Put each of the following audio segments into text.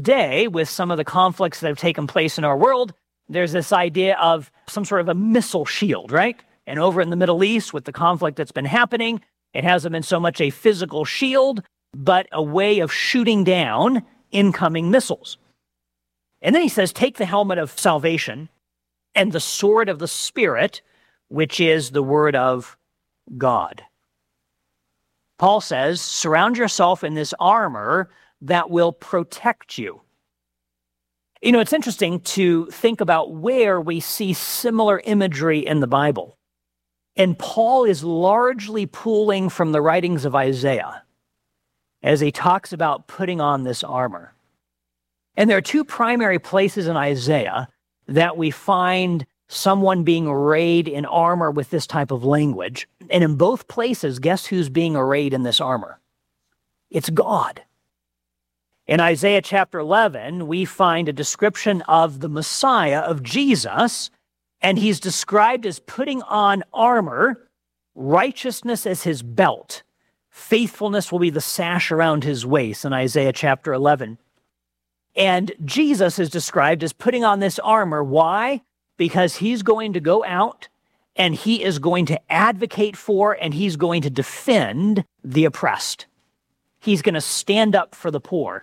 today, with some of the conflicts that have taken place in our world, there's this idea of some sort of a missile shield, right? And over in the Middle East, with the conflict that's been happening, it hasn't been so much a physical shield, but a way of shooting down incoming missiles. And then he says, take the helmet of salvation and the sword of the Spirit, which is the word of God. Paul says, surround yourself in this armor that will protect you. You know, it's interesting to think about where we see similar imagery in the Bible. And Paul is largely pulling from the writings of Isaiah as he talks about putting on this armor. And there are two primary places in Isaiah that we find someone being arrayed in armor with this type of language. And in both places, guess who's being arrayed in this armor? It's God. In Isaiah chapter 11, we find a description of the Messiah, of Jesus, and he's described as putting on armor, righteousness as his belt. Faithfulness will be the sash around his waist in Isaiah chapter 11. And Jesus is described as putting on this armor. Why? Because he's going to go out and he is going to advocate for and he's going to defend the oppressed. He's going to stand up for the poor.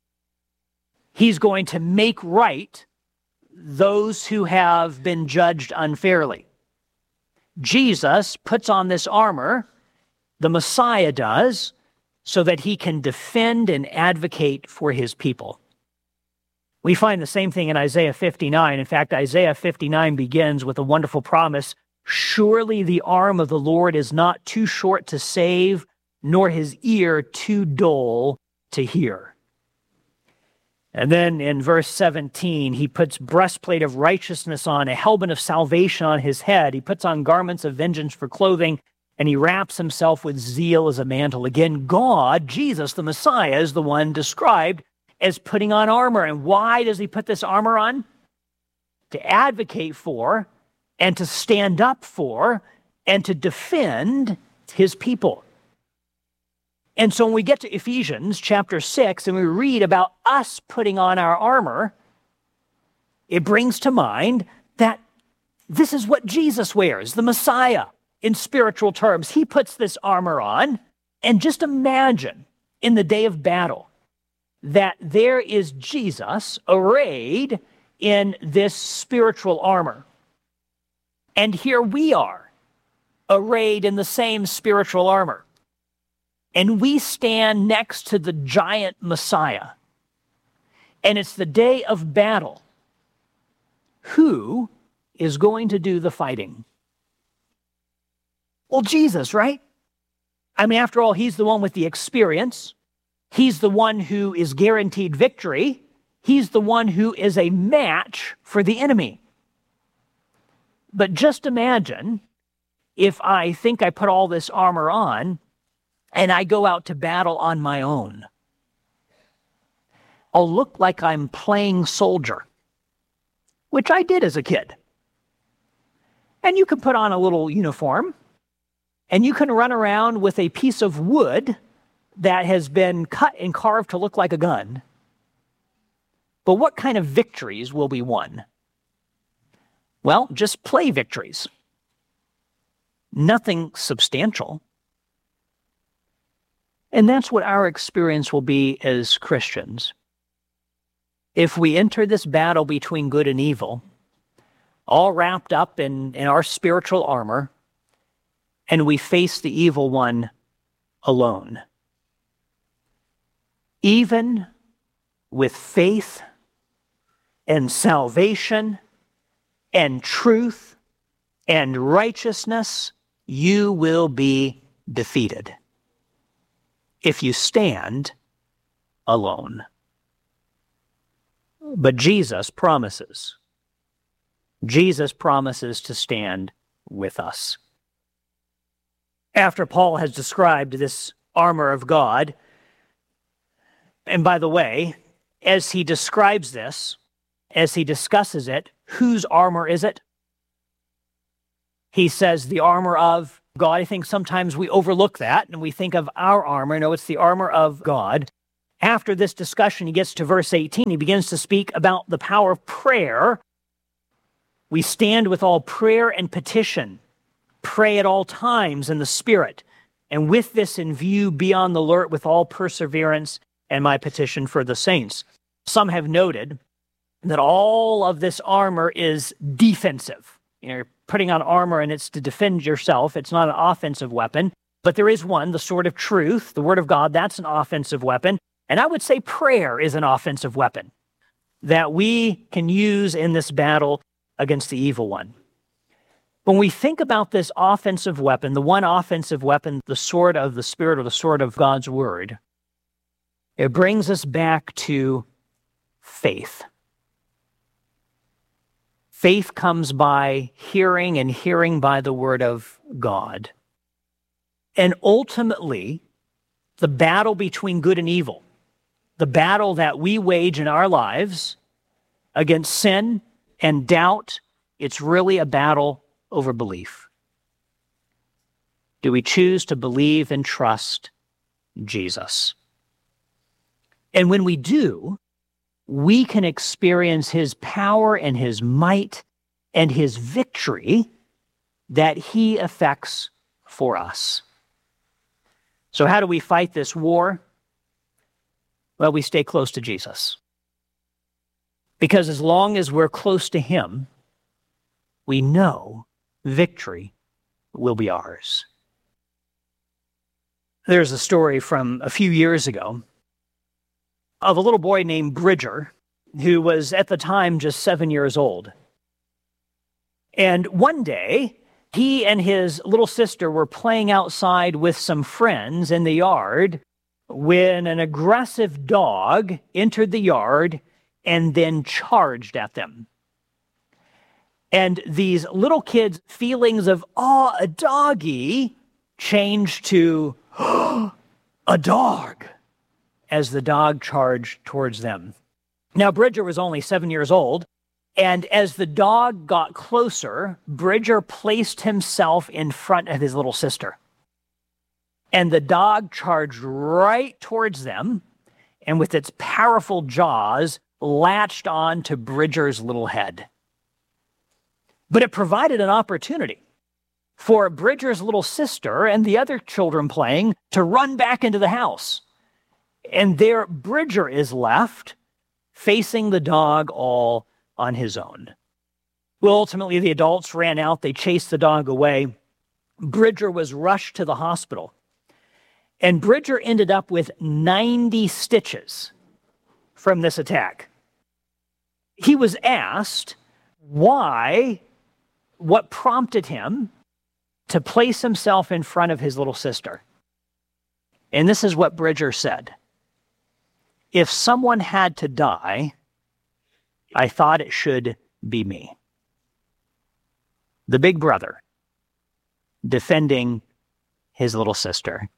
He's going to make right those who have been judged unfairly. Jesus puts on this armor, the Messiah does, so that he can defend and advocate for his people. We find the same thing in Isaiah 59. In fact, Isaiah 59 begins with a wonderful promise. Surely the arm of the Lord is not too short to save, nor his ear too dull to hear. And then in verse 17, he puts breastplate of righteousness on, a helmet of salvation on his head. He puts on garments of vengeance for clothing, and he wraps himself with zeal as a mantle. Again, God, Jesus, the Messiah, is the one described as putting on armor. And why does he put this armor on? To advocate for, and to stand up for, and to defend his people. And so when we get to Ephesians chapter 6 and we read about us putting on our armor, it brings to mind that this is what Jesus wears, the Messiah, in spiritual terms. He puts this armor on, and just imagine in the day of battle that there is Jesus arrayed in this spiritual armor. And here we are, arrayed in the same spiritual armor. And we stand next to the giant Messiah. And it's the day of battle. Who is going to do the fighting? Well, Jesus, right? I mean, after all, he's the one with the experience. He's the one who is guaranteed victory. He's the one who is a match for the enemy. But just imagine if I think I put all this armor on and I go out to battle on my own. I'll look like I'm playing soldier, which I did as a kid. And you can put on a little uniform, and you can run around with a piece of wood that has been cut and carved to look like a gun. But what kind of victories will be won? Well, just play victories. Nothing substantial. And that's what our experience will be as Christians. If we enter this battle between good and evil, all wrapped up in our spiritual armor, and we face the evil one alone. Even with faith and salvation and truth and righteousness, you will be defeated if you stand alone. But Jesus promises to stand with us. After Paul has described this armor of God, and by the way, as he describes this, as he discusses it, whose armor is it? He says the armor of God. I think sometimes we overlook that and we think of our armor. No, it's the armor of God. After this discussion, he gets to verse 18. He begins to speak about the power of prayer. We stand with all prayer and petition. Pray at all times in the Spirit. And with this in view, be on the alert with all perseverance and my petition for the saints. Some have noted that all of this armor is defensive. You're putting on armor and it's to defend yourself. It's not an offensive weapon. But there is one, the sword of truth, the word of God, that's an offensive weapon. And I would say prayer is an offensive weapon that we can use in this battle against the evil one. When we think about this offensive weapon, the one offensive weapon, the sword of the Spirit or the sword of God's word, it brings us back to faith. Faith comes by hearing, and hearing by the word of God. And ultimately, the battle between good and evil, the battle that we wage in our lives against sin and doubt, it's really a battle over belief. Do we choose to believe and trust Jesus? And when we do, we can experience his power and his might and his victory that he effects for us. So how do we fight this war? Well, we stay close to Jesus. Because as long as we're close to him, we know victory will be ours. There's a story from a few years ago of a little boy named Bridger, who was at the time just 7 years old. And one day, he and his little sister were playing outside with some friends in the yard when an aggressive dog entered the yard and then charged at them. And these little kids' feelings of, oh, a doggy, changed to, oh, a dog, as the dog charged towards them. Now, Bridger was only 7 years old, and as the dog got closer, Bridger placed himself in front of his little sister. And the dog charged right towards them, and with its powerful jaws, latched on to Bridger's little head. But it provided an opportunity for Bridger's little sister and the other children playing to run back into the house. And there Bridger is left, facing the dog all on his own. Well, ultimately, the adults ran out. They chased the dog away. Bridger was rushed to the hospital. And Bridger ended up with 90 stitches from this attack. He was asked what prompted him to place himself in front of his little sister. And this is what Bridger said. If someone had to die, I thought it should be me. The big brother defending his little sister.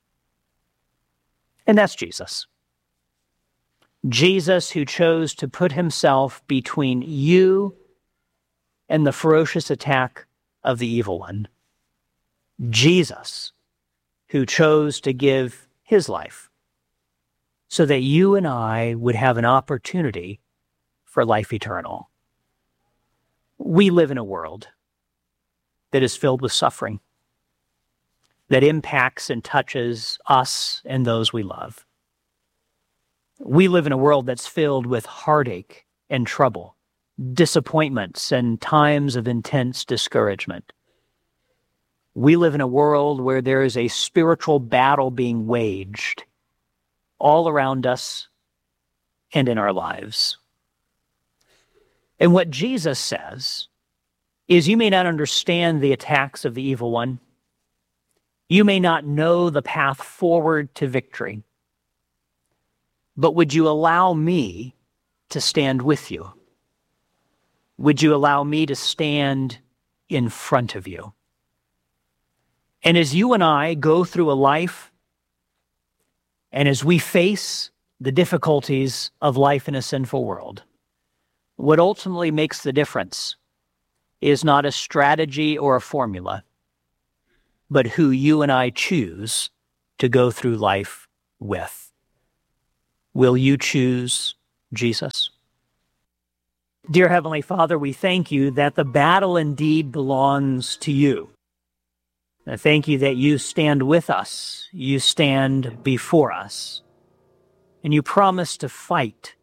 And that's Jesus. Jesus, who chose to put himself between you and the ferocious attack of the evil one. Jesus, who chose to give his life so that you and I would have an opportunity for life eternal. We live in a world that is filled with suffering, that impacts and touches us and those we love. We live in a world that's filled with heartache and trouble, disappointments and times of intense discouragement. We live in a world where there is a spiritual battle being waged all around us and in our lives. And what Jesus says is, you may not understand the attacks of the evil one. You may not know the path forward to victory. But would you allow me to stand with you? Would you allow me to stand in front of you? And as you and I go through a life, and as we face the difficulties of life in a sinful world, what ultimately makes the difference is not a strategy or a formula, but who you and I choose to go through life with. Will you choose Jesus? Dear Heavenly Father, we thank you that the battle indeed belongs to you. I thank you that you stand with us, you stand before us, and you promise to fight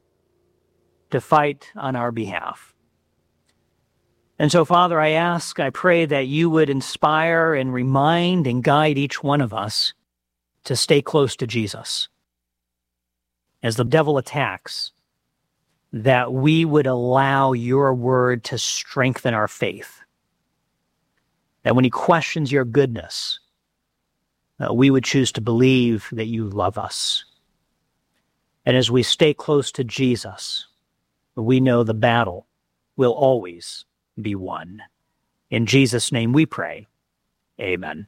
on our behalf. And so, Father, I pray that you would inspire and remind and guide each one of us to stay close to Jesus. As the devil attacks, that we would allow your word to strengthen our faith. That when he questions your goodness, we would choose to believe that you love us. And as we stay close to Jesus, we know the battle will always be won. In Jesus' name we pray. Amen.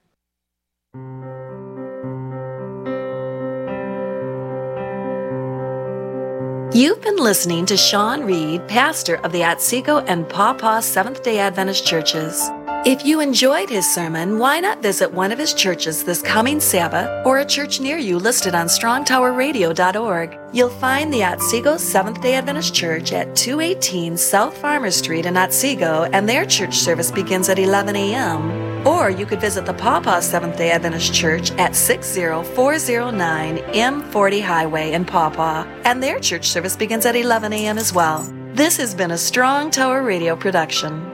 You've been listening to Sean Reed, pastor of the Otsego and Paw Paw Seventh-day Adventist churches. If you enjoyed his sermon, why not visit one of his churches this coming Sabbath or a church near you listed on strongtowerradio.org. You'll find the Otsego Seventh-day Adventist Church at 218 South Farmers Street in Otsego, and their church service begins at 11 a.m. Or you could visit the Paw Paw Seventh-day Adventist Church at 60409 M40 Highway in Paw Paw, and their church service begins at 11 a.m. as well. This has been a Strong Tower Radio production.